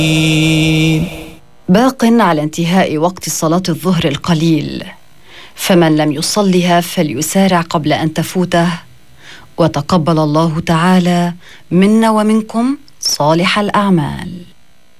باق على انتهاء وقت صلاة الظهر القليل، فمن لم يصلها فليسارع قبل أن تفوته، وتقبل الله تعالى منا ومنكم صالح الأعمال.